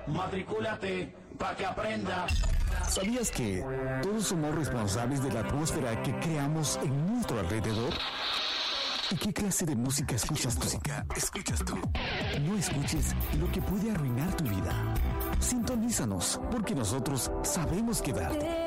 matricúlate pa' que aprenda. ¿Sabías que todos somos responsables de la atmósfera que creamos en nuestro alrededor? ¿Y qué clase de música escuchas tú? No escuches lo que puede arruinar tu vida. Sintonízanos, porque nosotros sabemos qué darte.